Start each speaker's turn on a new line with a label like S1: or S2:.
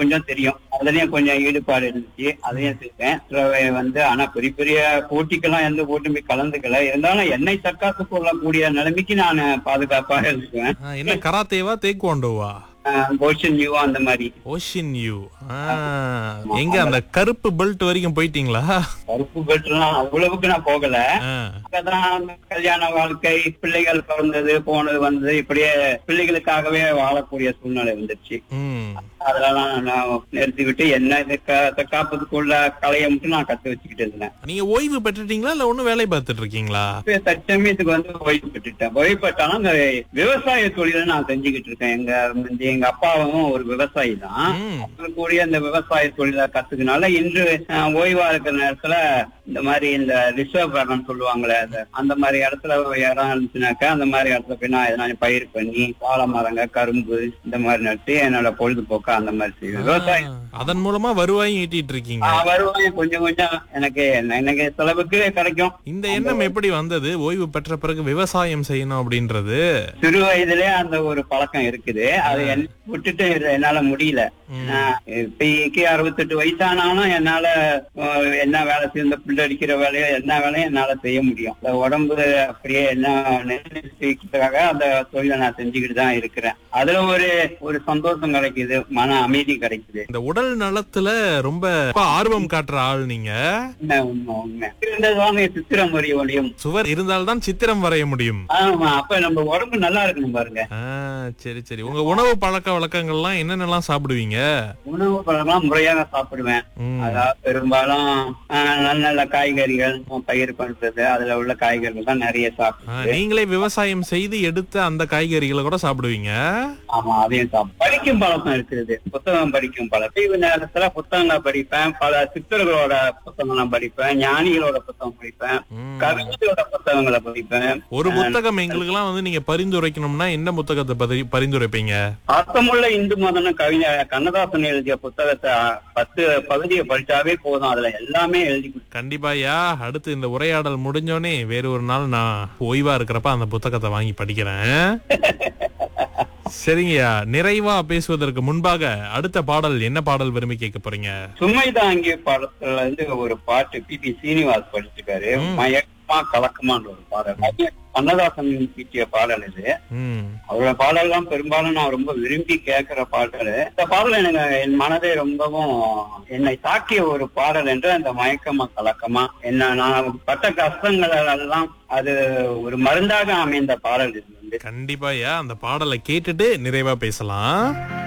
S1: கொஞ்சம் தெரியும். அதுலயும் கொஞ்சம் ஈடுபாடு இருந்துச்சு, அதையும் செஞ்சேன். ஆனா பெரிய பெரிய போட்டிக்கெல்லாம் எந்த போட்டியுமே கலந்துக்கல. இருந்தாலும் என்னை தற்காத்து கொள்ளக்கூடிய நிலைமைக்கு நான் பாதுகாப்பாக இருந்துக்குவேன்.
S2: என்ன கராத்தேவா தேக்வாண்டோவா?
S1: ஓஷன் யூ அந்த மாதிரி.
S2: Ocean you. எங்க அந்த கருப்பு பெல்ட் வரைக்கும் போயிட்டீங்களா?
S1: கருப்பு பெல்ட் எல்லாம் அவ்வளவுக்கு நான் போகல. அதான் கல்யாண வாழ்க்கை, பிள்ளைகள் பிறந்தது போனது வந்தது, இப்படியே பிள்ளைகளுக்காகவே வாழக்கூடிய சூழ்நிலை வந்துருச்சு. அதெல்லாம் நான் நிறுத்திவிட்டு என்ன தற்காப்பதுக்குள்ள கலையை மட்டும் நான் கத்து வச்சுக்கிட்டு இருந்தேன்.
S2: நீங்க ஓய்வு பெற்றுட்டீங்களா இல்ல ஒண்ணும் வேலை பார்த்துட்டு இருக்கீங்களா?
S1: தற்சமயத்துக்கு ஓய்வு பெற்றுட்டேன். ஓய்வு பெற்றாலும் அந்த விவசாய தொழிலை நான் செஞ்சுக்கிட்டு இருக்கேன். எங்க அப்பாவும் ஒரு விவசாயி தான். கூடிய அந்த விவசாய தொழிலை கத்துக்கனால இன்று ஓய்வா இருக்கிற நேரத்துல இந்த மாதிரி இந்த ரிசர்வ் கார்டன் சொல்லுவாங்களே, அந்த மாதிரி இடத்துல இடம் இருந்துச்சுனாக்கா அந்த மாதிரி இடத்துல போய் நான் எதனா பயிர் பண்ணி வாழை மரங்க, கரும்பு இந்த மாதிரி நட்டு என்னோட பொழுதுபோக்கா அந்த மாதிரி செய்வேன். விவசாயம்
S2: அதன் மூலமா வருவாயும் ஈட்டிட்டு இருக்கீங்க.
S1: வருவாயும் கொஞ்சம் கொஞ்சம் எனக்கு செலவுக்கு கிடைக்கும்.
S2: இந்த எண்ணம் எப்படி வந்தது? ஓய்வு பெற்ற பிறகு விவசாயம் செய்யணும் அப்படின்றது
S1: சிறு வயதிலே அந்த ஒரு பழக்கம் இருக்குது. அதை விட்டுட்டு என்னால முடியல. இப்ப 68 வயசானாலும் என்னால என்ன வேலை செய்ய, பிள்ளை அடிக்கிற வேலையோ என்ன வேலையும் என்னால செய்ய முடியும். அந்த உடம்பு அப்படியே என்ன அந்த தொழிலை நான் செஞ்சுக்கிட்டு தான் இருக்கிறேன். அதுல ஒரு சந்தோஷம் கிடைக்குது, மன அமைதி கிடைக்குது.
S2: இந்த உடல் நலத்துல ரொம்ப ஆர்வம் காட்டுற ஆள் நீங்க.
S1: உண்மை இருந்ததுவாங்க சித்திரம் வரைய முடியும்.
S2: சுவர் இருந்தால்தான் சித்திரம் வரைய முடியும்.
S1: ஆமா, அப்ப நம்ம உடம்பு நல்லா இருக்கணும் பாருங்க.
S2: சரி சரி. உங்க உணவு பழக்க வழக்கங்கள்லாம் என்னென்னலாம் சாப்பிடுவீங்க?
S1: உணவு பழக்கம் முறையாக சாப்பிடுவேன். அதாவது பெரும்பாலும் நல்ல நல்ல காய்கறிகள் பயிர் பண்றது, அதுல உள்ள காய்கறிகள் தான் நிறைய சாப்பிடுவேன்.
S2: நீங்களே விவசாயம் செய்து எடுத்த அந்த காய்கறிகளை கூட சாப்பிடுவீங்க?
S1: ஆமா, அதையும் சாப்பிடுவேன். படிக்கும் பழக்கம் இருக்குது, புத்தகம் படிக்கும் பழக்கம். லீவு நேரத்துல புத்தகங்கள் படிப்பேன். பல சித்தர்களோட புத்தகங்கள் படிப்பேன், ஞானிகளோட புத்தகம் படிப்பேன், கவிஞர்களோட புத்தகங்களை படிப்பேன்.
S2: ஒரு புத்தகம் எங்களுக்கு எல்லாம் நீங்க பரிந்துரைக்கணும்னா என்ன புத்தகத்தை பரிந்துரைப்பீங்க?
S1: அர்த்தமுள்ள இந்து மதன கவிஞர் கண்ணதாசன் எழுதிய புத்தகத்தை 10 பகுதியை படிச்சாவே போதும், அதுல எல்லாமே எழுதி.
S2: கண்டிப்பாயா. அடுத்து இந்த உரையாடல் முடிஞ்சோனே வேற ஒரு நாள் நான் ஓய்வா இருக்கிறப்ப அந்த புத்தகத்தை வாங்கி படிக்கிறேன். சரிங்கய்யா. நிறைவா பேசுவதற்கு முன்பாக அடுத்த பாடல் என்ன பாடல் விரும்பி கேட்க போறீங்க?
S1: சுமைதாங்கி பாடத்துல இருந்து ஒரு பாட்டு பி சீனிவாஸ் படிச்சிருக்காரு, மயக்கமா கலக்கமான ஒரு பாடல். கண்ணதாசன் பீட்டிய பாடல் இது. அவரோட பாடல்லாம் பெரும்பாலும் நான் ரொம்ப விரும்பி கேட்கிற பாடல். இந்த பாடல் எனக்கு என் மனதை ரொம்பவும் என்னை தாக்கிய ஒரு பாடல் என்று அந்த மயக்கமா கலக்கமா என்ன நான் பட்ட கஷ்டங்கள் எல்லாம் அது ஒரு மருந்தாக அமைந்த பாடல் இது.
S2: கண்டிப்பாயா. அந்த பாடலை கேட்டுட்டு நிறைவா பேசலாம்.